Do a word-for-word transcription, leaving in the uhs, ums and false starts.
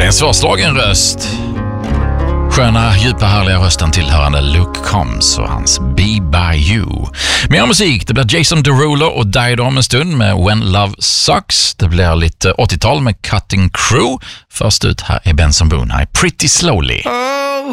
En svårslagen röst. Sköna, djupa, härliga rösten tillhörande Luke Combs och hans Be By You. Mer musik, det blir Jason Derulo och Dido om en stund med When Love Sucks. Det blir lite åttiotal med Cutting Crew. Först ut här är Benson Boone, här Pretty Slowly.